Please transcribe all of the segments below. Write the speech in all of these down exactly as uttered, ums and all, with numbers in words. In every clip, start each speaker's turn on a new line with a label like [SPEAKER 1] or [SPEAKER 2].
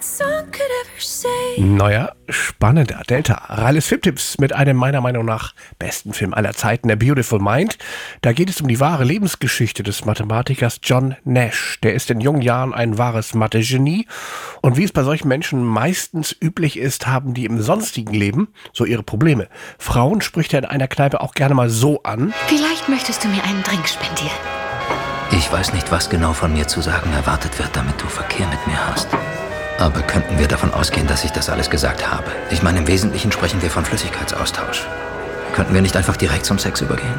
[SPEAKER 1] Neuer, spannender Delta. Ralles Filmtipps mit einem meiner Meinung nach besten Film aller Zeiten, A Beautiful Mind. Da geht es um die wahre Lebensgeschichte des Mathematikers John Nash. Der ist in jungen Jahren ein wahres Mathe-Genie. Und wie es bei solchen Menschen meistens üblich ist, haben die im sonstigen Leben so ihre Probleme. Frauen spricht er in einer Kneipe auch gerne mal so an.
[SPEAKER 2] Vielleicht möchtest du mir einen Drink spendieren.
[SPEAKER 3] Ich weiß nicht, was genau von mir zu sagen erwartet wird, damit du Verkehr mit mir hast. Aber könnten wir davon ausgehen, dass ich das alles gesagt habe? Ich meine, im Wesentlichen sprechen wir von Flüssigkeitsaustausch. Könnten wir nicht einfach direkt zum Sex übergehen?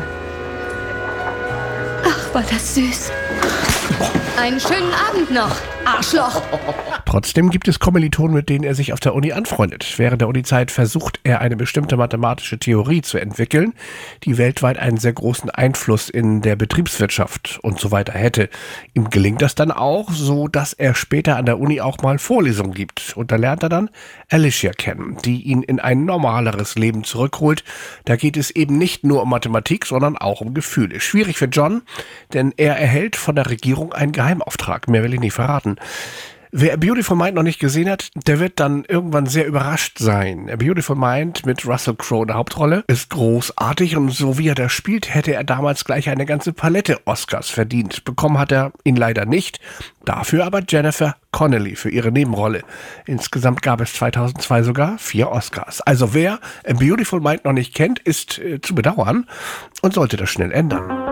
[SPEAKER 2] Ach, war das süß. Einen schönen Abend noch, Arschloch.
[SPEAKER 1] Trotzdem gibt es Kommilitonen, mit denen er sich auf der Uni anfreundet. Während der Unizeit versucht er, eine bestimmte mathematische Theorie zu entwickeln, die weltweit einen sehr großen Einfluss in der Betriebswirtschaft und so weiter hätte. Ihm gelingt das dann auch, so dass er später an der Uni auch mal Vorlesungen gibt. Und da lernt er dann Alicia kennen, die ihn in ein normaleres Leben zurückholt. Da geht es eben nicht nur um Mathematik, sondern auch um Gefühle. Schwierig für John, denn er erhält von der Regierung einen Geheimauftrag. Mehr will ich nicht verraten. Wer A Beautiful Mind noch nicht gesehen hat, der wird dann irgendwann sehr überrascht sein. A Beautiful Mind mit Russell Crowe in der Hauptrolle ist großartig und so wie er da spielt, hätte er damals gleich eine ganze Palette Oscars verdient. Bekommen hat er ihn leider nicht, dafür aber Jennifer Connelly für ihre Nebenrolle. Insgesamt gab es zweitausendzwei sogar vier Oscars. Also wer A Beautiful Mind noch nicht kennt, ist äh, zu bedauern und sollte das schnell ändern.